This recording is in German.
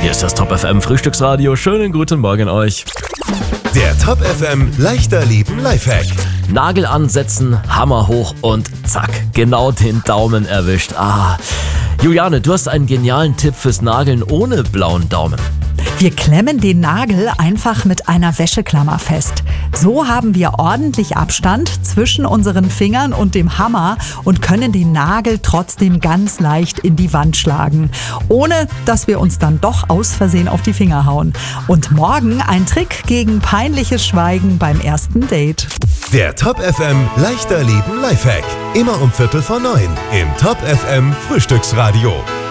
Hier ist das Top FM Frühstücksradio. Schönen guten Morgen euch. Der Top FM leichter Leben Lifehack. Nagel ansetzen, Hammer hoch und zack, genau den Daumen erwischt. Juliane, du hast einen genialen Tipp fürs Nageln ohne blauen Daumen. Wir klemmen den Nagel einfach mit einer Wäscheklammer fest. So haben wir ordentlich Abstand zwischen unseren Fingern und dem Hammer und können den Nagel trotzdem ganz leicht in die Wand schlagen, ohne dass wir uns dann doch aus Versehen auf die Finger hauen. Und morgen ein Trick gegen peinliches Schweigen beim ersten Date. Der Top FM leichter Leben Lifehack. Immer um 8:45 im Top FM Frühstücksradio.